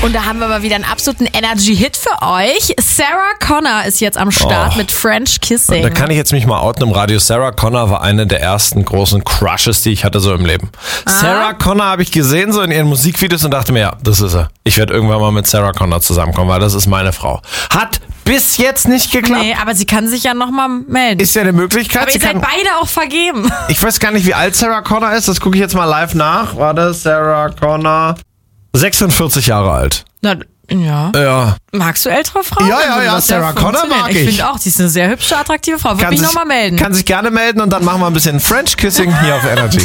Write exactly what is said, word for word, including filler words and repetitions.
Und da haben wir mal wieder einen absoluten Energy-Hit für euch. Sarah Connor ist jetzt am Start Oh. mit French Kissing. Da kann ich jetzt mich mal outen im Radio. Sarah Connor war eine der ersten großen Crushes, die ich hatte so im Leben. Ah. Sarah Connor habe ich gesehen so in ihren Musikvideos und dachte mir, ja, das ist er. Ich werde irgendwann mal mit Sarah Connor zusammenkommen, weil das ist meine Frau. Hat bis jetzt nicht geklappt. Nee, aber sie kann sich ja nochmal melden. Ist ja eine Möglichkeit. aber Sie ihr seid kann, beide auch vergeben. ich weiß gar nicht, wie alt Sarah Connor ist. Das gucke ich jetzt mal live nach. Warte, Sarah Connor. sechsundvierzig Jahre alt. Na, ja. Ja. Magst du ältere Frauen? Ja, ja, Dann würde ja, das Sarah Connor funktionieren. mag Ich ich. finde auch, sie ist eine sehr hübsche, attraktive Frau. Würde mich sich- nochmal melden. Kann sich gerne melden und dann machen wir ein bisschen French Kissing hier auf Energy.